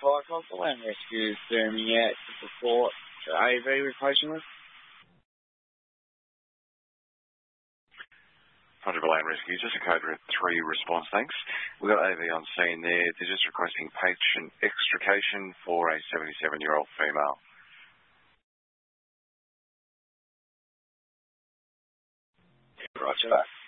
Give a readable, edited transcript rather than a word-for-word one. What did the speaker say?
5, Constant Land Rescue is zooming out to support the AV with patient list. Hundred Land Rescue, just a code red 3 response, thanks. We've got AV on scene there. They're just requesting patient extrication for a 77-year-old female. Roger that.